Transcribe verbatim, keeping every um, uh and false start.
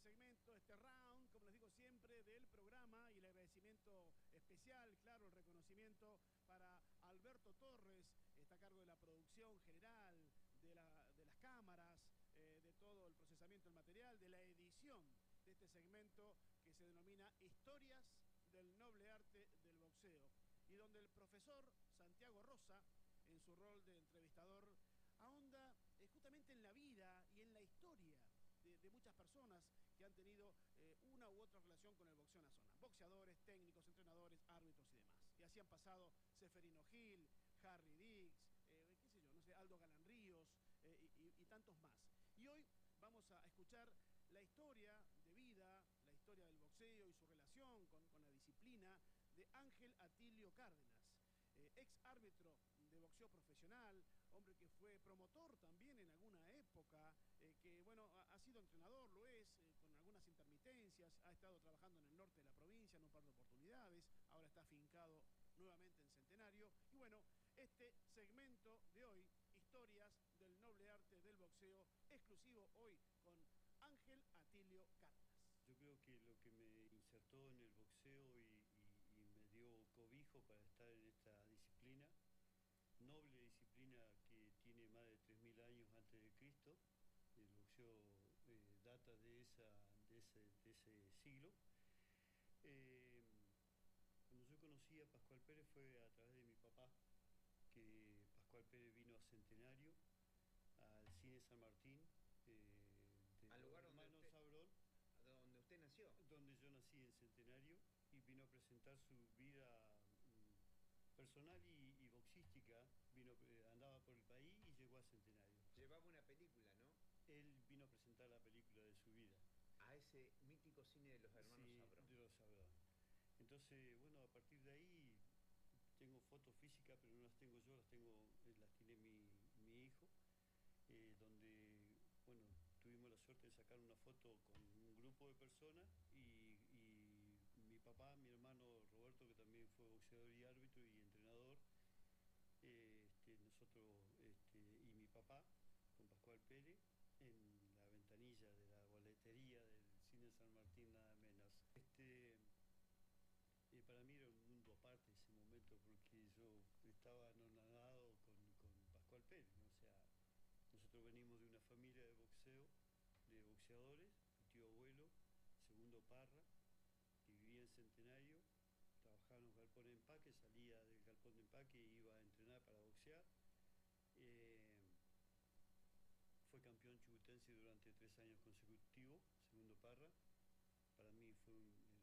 segmento, este round, como les digo siempre, del programa, y el agradecimiento especial, claro, el reconocimiento para Alberto Torres, está a cargo de la producción general, de, la, de las cámaras, eh, de todo el procesamiento del material, de la edición de este segmento que se denomina Historias del Noble Arte del Boxeo, y donde el profesor Santiago Rosa, en su rol de entrevistador, ahonda eh, justamente en la vida y en la historia de, de muchas personas que han tenido eh, una u otra relación con el boxeo en la zona. Boxeadores, técnicos, entrenadores, árbitros y demás. Y así han pasado Seferino Gil, Harry Dix, eh, qué sé yo, no sé, Aldo Galán Ríos eh, y, y, y tantos más. Y hoy vamos a escuchar la historia de vida, la historia del boxeo y su relación con, con la disciplina de Ángel Atilio Cárdenas. Eh, ex árbitro de boxeo profesional, hombre que fue promotor también en alguna época, eh, que bueno, ha, ha sido entrenador, lo es, eh, con algunas intermitencias, ha estado trabajando en el norte de la provincia en un par de oportunidades, ahora está afincado nuevamente en Centenario. Y bueno, este segmento de hoy, Historias del Noble Arte del Boxeo, exclusivo hoy con Ángel Atilio Cárdenas. Yo creo que lo que me insertó en el boxeo y, y, y me dio cobijo para estar en esta disciplina, noble disciplina que tiene más de tres mil años antes de Cristo, el boxeo eh, data de, esa, de, ese, de ese siglo. Eh, cuando yo conocí a Pascual Pérez fue a través de mi papá, que Pascual Pérez vino a Centenario, al Cine San Martín, eh, de al los lugar donde hermanos usted, Sabrón, donde usted nació. donde yo nací en Centenario, y vino a presentar su vida mm, personal y, y boxística. Vino, eh, andaba por el país y llegó a Centenario. Llevaba una película, ¿no? Él vino a presentar la película de su vida. A ese mítico cine de los hermanos Sí, Sabrón. de los Sabrón. Entonces, bueno, a partir de ahí tengo fotos físicas, pero no las tengo yo, las tengo, las tiene mi, mi hijo, eh, donde, bueno, tuvimos la suerte de sacar una foto con un grupo de personas y, y mi papá, mi hermano Roberto, que también fue boxeador y árbitro y entrenador, eh, este, nosotros este, y mi papá, con Pascual Pérez, en la ventanilla de la boletería del Cine San Martín, nada menos. Este, eh, para mí era un mundo aparte ese momento, porque yo estaba anonadado con, con Pascual Pérez, ¿no? O sea, nosotros venimos de una familia de boxeo, de boxeadores, mi tío abuelo, segundo Parra, que vivía en Centenario, trabajaba en un galpón de empaque, salía del galpón de empaque e iba a entrenar para boxear. Eh, fue campeón chubutense durante tres años consecutivos, segundo Parra. Para mí fue un,